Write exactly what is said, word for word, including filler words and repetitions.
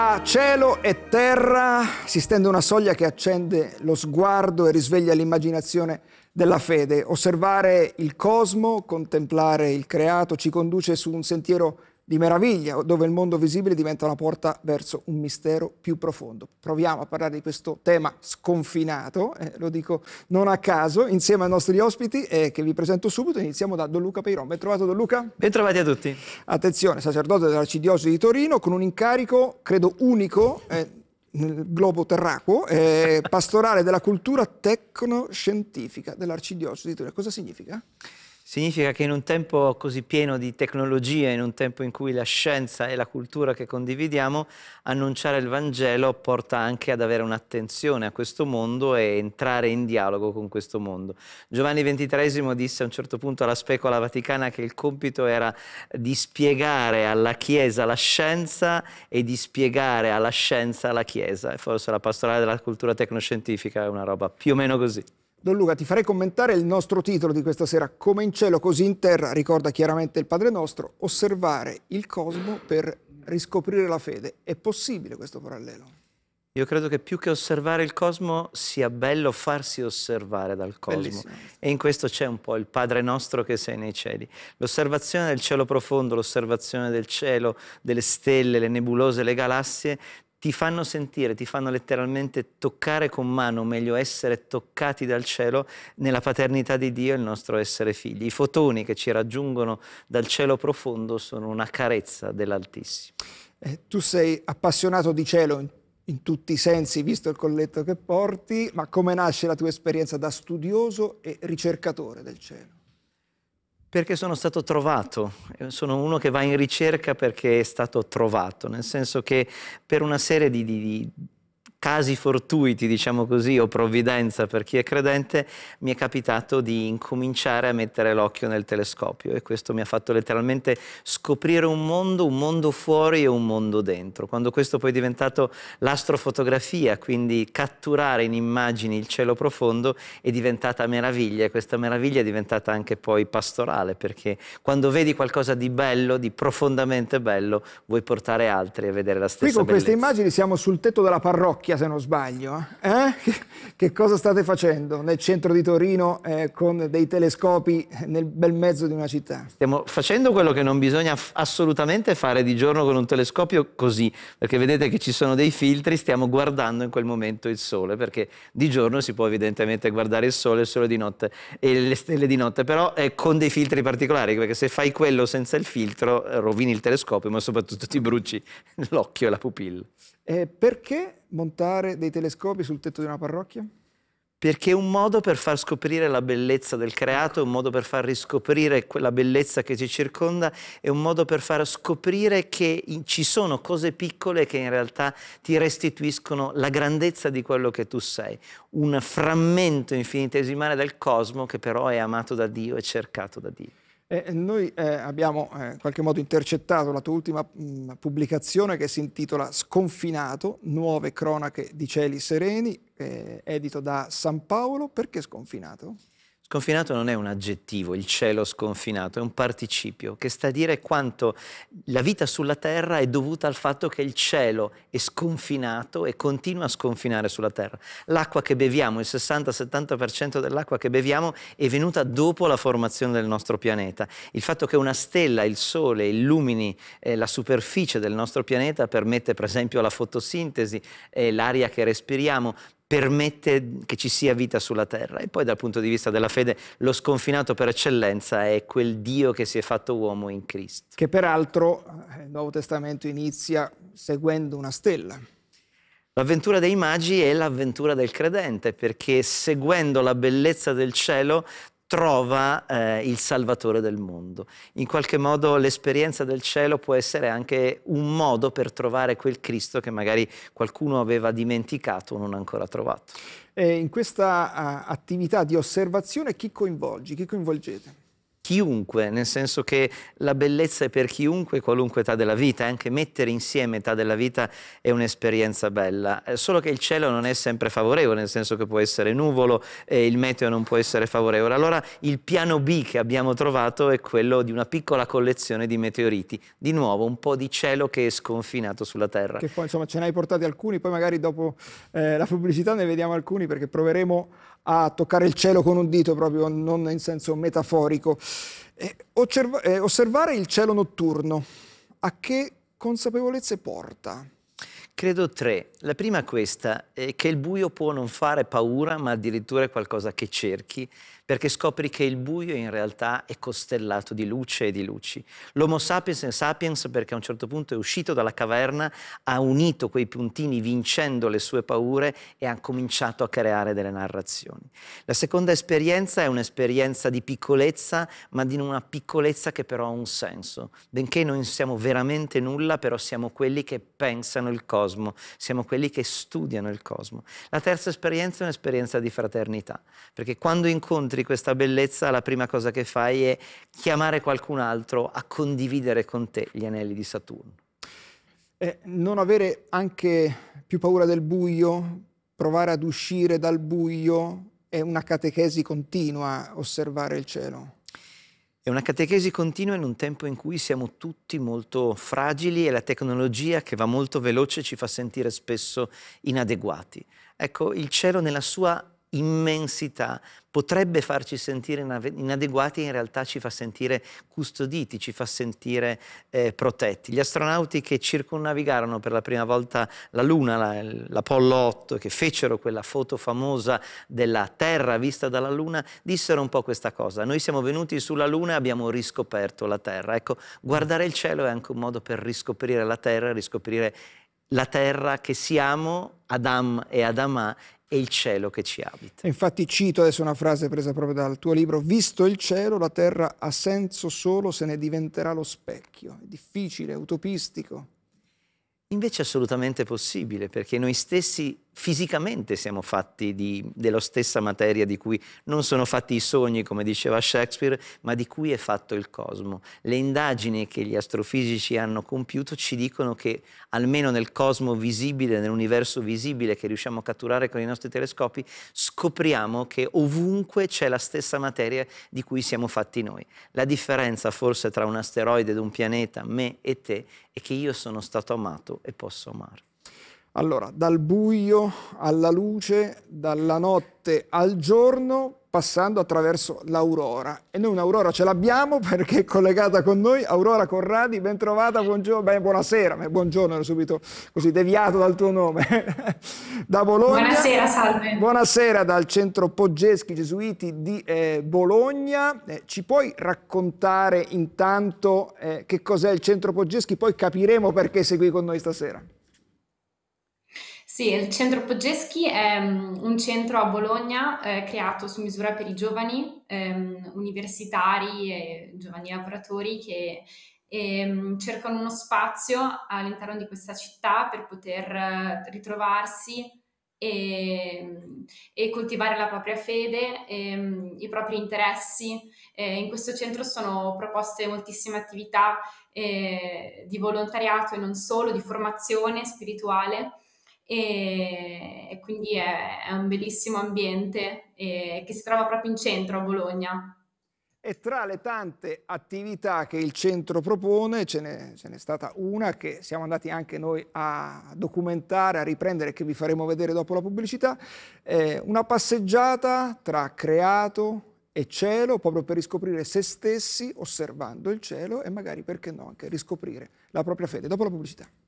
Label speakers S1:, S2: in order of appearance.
S1: A cielo e terra si stende una soglia che accende lo sguardo e risveglia l'immaginazione della fede. Osservare il cosmo, contemplare il creato ci conduce su un sentiero di meraviglia, dove il mondo visibile diventa una porta verso un mistero più profondo. Proviamo a parlare di questo tema sconfinato, eh, lo dico non a caso, insieme ai nostri ospiti eh, che vi presento subito. Iniziamo da Don Luca Peiron. Ben trovato, Don Luca.
S2: Ben trovati a tutti.
S1: Attenzione, sacerdote dell'Arcidiocesi di Torino, con un incarico, credo, unico eh, nel globo terracqueo, eh, pastorale della cultura tecnoscientifica dell'Arcidiocesi di Torino. Cosa significa?
S2: Significa che in un tempo così pieno di tecnologia, in un tempo in cui la scienza e la cultura che condividiamo, annunciare il Vangelo porta anche ad avere un'attenzione a questo mondo e entrare in dialogo con questo mondo. Giovanni ventitreesimo disse a un certo punto alla Specola Vaticana che il compito era di spiegare alla Chiesa la scienza e di spiegare alla scienza la Chiesa. E forse la pastorale della cultura tecnoscientifica è una roba più o meno così.
S1: Don Luca, ti farei commentare il nostro titolo di questa sera, Come in cielo così in terra, ricorda chiaramente il Padre Nostro, osservare il cosmo per riscoprire la fede. È possibile questo parallelo?
S2: Io credo che più che osservare il cosmo sia bello farsi osservare dal cosmo.
S1: Bellissimo.
S2: E in questo c'è un po' il Padre Nostro che sei nei cieli. L'osservazione del cielo profondo, l'osservazione del cielo, delle stelle, le nebulose, le galassie, ti fanno sentire, ti fanno letteralmente toccare con mano, o meglio essere toccati dal cielo, nella paternità di Dio e il nostro essere figli. I fotoni che ci raggiungono dal cielo profondo sono una carezza dell'Altissimo.
S1: Eh, tu sei appassionato di cielo in, in tutti i sensi, visto il colletto che porti, ma come nasce la tua esperienza da studioso e ricercatore del cielo?
S2: Perché sono stato trovato, sono uno che va in ricerca perché è stato trovato, nel senso che per una serie di, di, di casi fortuiti, diciamo così, o provvidenza per chi è credente, mi è capitato di incominciare a mettere l'occhio nel telescopio e questo mi ha fatto letteralmente scoprire un mondo, un mondo fuori e un mondo dentro. Quando questo poi è diventato l'astrofotografia, quindi catturare in immagini il cielo profondo, è diventata meraviglia e questa meraviglia è diventata anche poi pastorale, perché quando vedi qualcosa di bello, di profondamente bello, vuoi portare altri a vedere la stessa
S1: Qui con
S2: bellezza.
S1: queste immagini siamo sul tetto della parrocchia, se non sbaglio. Eh? Che cosa state facendo nel centro di Torino eh, con dei telescopi nel bel mezzo di una città?
S2: Stiamo facendo quello che non bisogna assolutamente fare di giorno con un telescopio così, perché vedete che ci sono dei filtri, stiamo guardando in quel momento il sole, perché di giorno si può evidentemente guardare il sole, il sole di notte e le stelle di notte, però è con dei filtri particolari, perché se fai quello senza il filtro rovini il telescopio, ma soprattutto ti bruci l'occhio e la pupilla.
S1: Eh, perché montare dei telescopi sul tetto di una parrocchia?
S2: Perché è un modo per far scoprire la bellezza del creato, è un modo per far riscoprire quella bellezza che ci circonda, è un modo per far scoprire che ci sono cose piccole che in realtà ti restituiscono la grandezza di quello che tu sei. Un frammento infinitesimale del cosmo che però è amato da Dio e cercato da Dio.
S1: Eh, noi eh, abbiamo eh, in qualche modo intercettato la tua ultima mh, pubblicazione che si intitola Sconfinato, nuove cronache di cieli sereni, eh, edito da San Paolo. Perché sconfinato?
S2: Sconfinato non è un aggettivo, il cielo sconfinato, è un participio che sta a dire quanto la vita sulla terra è dovuta al fatto che il cielo è sconfinato e continua a sconfinare sulla terra. L'acqua che beviamo, il sessanta settanta per cento dell'acqua che beviamo è venuta dopo la formazione del nostro pianeta. Il fatto che una stella, il sole, illumini eh, la superficie del nostro pianeta permette per esempio la fotosintesi, eh, l'aria che respiriamo, permette che ci sia vita sulla terra. E poi dal punto di vista della fede lo sconfinato per eccellenza è quel Dio che si è fatto uomo in Cristo.
S1: Che peraltro il Nuovo Testamento inizia seguendo una stella.
S2: L'avventura dei magi è l'avventura del credente, perché seguendo la bellezza del cielo trova eh, il Salvatore del mondo. In qualche modo l'esperienza del cielo può essere anche un modo per trovare quel Cristo che magari qualcuno aveva dimenticato o non ancora trovato.
S1: E in questa uh, attività di osservazione chi coinvolgi? Chi coinvolgete?
S2: chiunque, nel senso che la bellezza è per chiunque, qualunque età della vita, anche mettere insieme età della vita è un'esperienza bella, eh, solo che il cielo non è sempre favorevole, nel senso che può essere nuvolo e il meteo non può essere favorevole. Allora il piano B che abbiamo trovato è quello di una piccola collezione di meteoriti, di nuovo un po' di cielo che è sconfinato sulla Terra.
S1: Che poi insomma ce ne hai portati alcuni, poi magari dopo eh, la pubblicità ne vediamo alcuni, perché proveremo a toccare il cielo con un dito, proprio non in senso metaforico. Eh, osserva eh, osservare il cielo notturno, a che consapevolezze porta?
S2: Credo tre. La prima è questa, è che il buio può non fare paura, ma addirittura è qualcosa che cerchi, perché scopri che il buio in realtà è costellato di luce e di luci. L'Homo sapiens è sapiens perché a un certo punto è uscito dalla caverna, ha unito quei puntini vincendo le sue paure e ha cominciato a creare delle narrazioni. La seconda esperienza è un'esperienza di piccolezza, ma di una piccolezza che però ha un senso. Benché non siamo veramente nulla, però siamo quelli che pensano il cosmo, siamo quelli che studiano il cosmo. La terza esperienza è un'esperienza di fraternità, perché quando incontri questa bellezza la prima cosa che fai è chiamare qualcun altro a condividere con te gli anelli di Saturno.
S1: Eh, non avere anche più paura del buio, provare ad uscire dal buio, è una catechesi continua osservare il cielo.
S2: È una catechesi continua in un tempo in cui siamo tutti molto fragili e la tecnologia che va molto veloce ci fa sentire spesso inadeguati. Ecco, il cielo nella sua immensità potrebbe farci sentire inadeguati, in realtà ci fa sentire custoditi, ci fa sentire eh, protetti. Gli astronauti che circumnavigarono per la prima volta la Luna, l'Apollo otto, che fecero quella foto famosa della Terra vista dalla Luna, dissero un po' questa cosa: noi siamo venuti sulla Luna e abbiamo riscoperto la Terra. Ecco, guardare il cielo è anche un modo per riscoprire la Terra, riscoprire la Terra che siamo, Adam e Adamà, e il cielo che ci abita.
S1: Infatti cito adesso una frase presa proprio dal tuo libro: visto il cielo, la terra ha senso solo se ne diventerà lo specchio. È difficile, utopistico.
S2: Invece è assolutamente possibile, perché noi stessi fisicamente siamo fatti di, della stessa materia di cui non sono fatti i sogni, come diceva Shakespeare, ma di cui è fatto il cosmo. Le indagini che gli astrofisici hanno compiuto ci dicono che almeno nel cosmo visibile, nell'universo visibile che riusciamo a catturare con i nostri telescopi, scopriamo che ovunque c'è la stessa materia di cui siamo fatti noi. La differenza forse tra un asteroide ed un pianeta, me e te, è che io sono stato amato e posso amare.
S1: Allora, dal buio alla luce, dalla notte al giorno, passando attraverso l'aurora. E noi un'aurora ce l'abbiamo perché è collegata con noi. Aurora Corradi, ben trovata, buongiorno, beh, buonasera, buongiorno, ero subito così deviato dal tuo nome. Da Bologna.
S3: Buonasera, salve.
S1: Buonasera dal Centro Poggeschi Gesuiti di eh, Bologna. Eh, ci puoi raccontare intanto eh, che cos'è il Centro Poggeschi, poi capiremo perché sei qui con noi stasera.
S3: Sì, il Centro Poggeschi è um, un centro a Bologna eh, creato su misura per i giovani ehm, universitari e giovani lavoratori che ehm, cercano uno spazio all'interno di questa città per poter eh, ritrovarsi e, e coltivare la propria fede, e, i propri interessi. Eh, in questo centro sono proposte moltissime attività eh, di volontariato e non solo, di formazione spirituale. E, e quindi è, è un bellissimo ambiente eh, che si trova proprio in centro a Bologna.
S1: E tra le tante attività che il centro propone ce n'è, ce n'è stata una che siamo andati anche noi a documentare, a riprendere, che vi faremo vedere dopo la pubblicità, eh, una passeggiata tra creato e cielo, proprio per riscoprire se stessi osservando il cielo e magari, perché no, anche riscoprire la propria fede. Dopo la pubblicità.